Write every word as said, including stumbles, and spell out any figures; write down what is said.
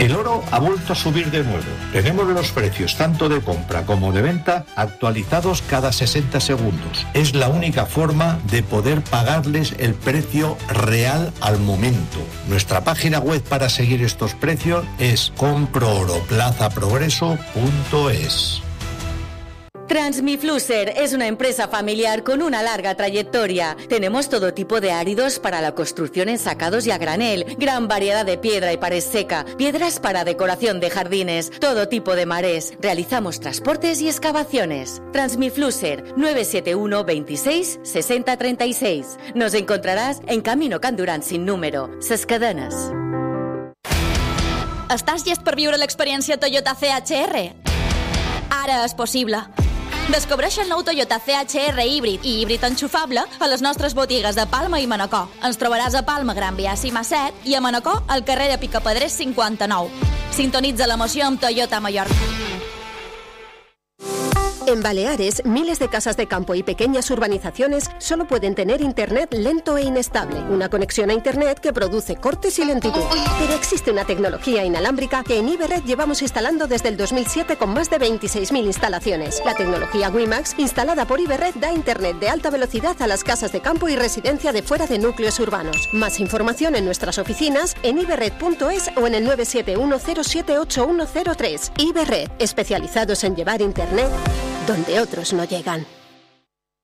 El oro ha vuelto a subir de nuevo. Tenemos los precios tanto de compra como de venta actualizados cada sesenta segundos. Es la única forma de poder pagarles el precio real al momento. Nuestra página web para seguir estos precios es compro oro plaza progreso punto es. Transmifluser es una empresa familiar con una larga trayectoria. Tenemos todo tipo de áridos para la construcción en sacados y a granel, gran variedad de piedra y pared seca, piedras para decoración de jardines, todo tipo de marés. Realizamos transportes y excavaciones. Transmifluser nueve siete uno veintiséis sesenta treinta y seis. Nos encontrarás en Camino Can Durant sin número, Ses Cadenes. Estàs llest per viure l'experiència Toyota C H R? Ara és possible. Descobreix el nou Toyota C H R híbrid i híbrid enxufable a les nostres botigues de Palma i Manacor. Ens trobaràs a Palma, Gran Via Cima set i a Manacor al carrer de Picapedrers cinquanta-nou. Sintonitza l'emoció amb Toyota Mallorca. En Baleares, miles de casas de campo y pequeñas urbanizaciones solo pueden tener internet lento e inestable, una conexión a internet que produce cortes y lentitud. Pero existe una tecnología inalámbrica que en Iberred llevamos instalando desde el dos mil siete con más de veintiséis mil instalaciones. La tecnología WiMAX, instalada por Iberred, da internet de alta velocidad a las casas de campo y residencia de fuera de núcleos urbanos. Más información en nuestras oficinas, en iberred punto es o en el nueve siete uno cero siete ocho uno cero tres. Iberred, especializados en llevar internet donde otros no llegan.